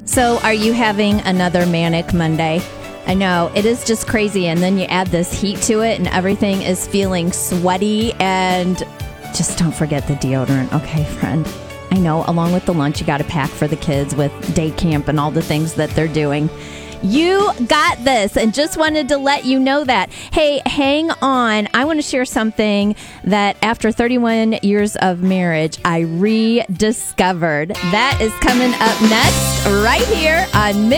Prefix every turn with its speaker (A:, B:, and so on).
A: So are you having another manic Monday? I know, it is just crazy. And then you add this heat to it and everything is feeling sweaty. And just don't forget the deodorant, okay, friend? I know, along with the lunch you got to pack for the kids with day camp and all the things that they're doing. You got this, and just wanted to let you know that. Hey, hang on. I want to share something that after 31 years of marriage, I rediscovered. That is coming up next, right here on Mix